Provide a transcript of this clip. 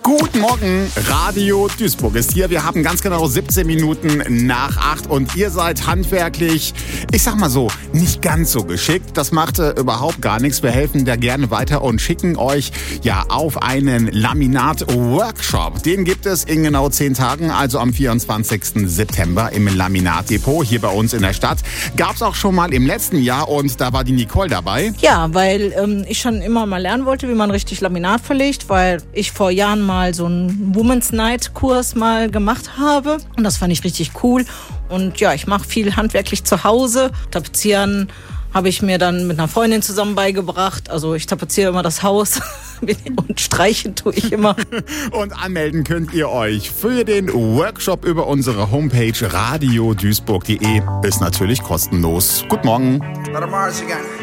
Guten Morgen, Radio Duisburg ist hier. Wir haben ganz genau 17 Minuten nach 8 und ihr seid handwerklich, ich sag mal so, nicht ganz so geschickt. Das macht überhaupt gar nichts. Wir helfen da gerne weiter und schicken euch ja auf einen Laminat-Workshop. Den gibt es in genau 10 Tagen, also am 24. September im Laminatdepot hier bei uns in der Stadt. Gab's auch schon mal im letzten Jahr und da war die Nicole dabei. Ja, weil ich schon immer mal lernen wollte, wie man richtig Laminat verlegt, weil ich vor Jahren mal so einen Women's Night Kurs mal gemacht habe und das fand ich richtig cool. Und ja, ich mache viel handwerklich zu Hause. Tapezieren habe ich mir dann mit einer Freundin zusammen beigebracht. Also ich tapeziere immer das Haus und streichen tue ich immer. Und anmelden könnt ihr euch für den Workshop über unsere Homepage radioduisburg.de. Ist natürlich kostenlos. Guten Morgen.